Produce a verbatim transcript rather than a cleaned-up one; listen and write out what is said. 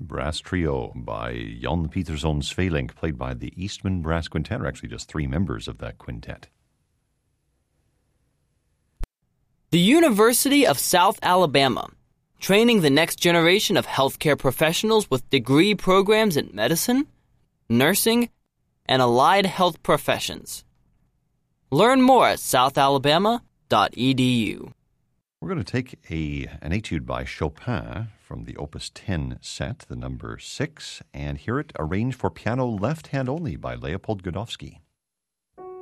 Brass Trio by Jan Pieterszoon Svelink, played by the Eastman Brass Quintet, or actually just three members of that quintet. The University of South Alabama, training the next generation of healthcare professionals with degree programs in medicine, nursing, and allied health professions. Learn more at south alabama dot e d u. We're going to take a an etude by Chopin from the Opus ten set, the number six, and hear it arranged for piano left hand only by Leopold Godowsky.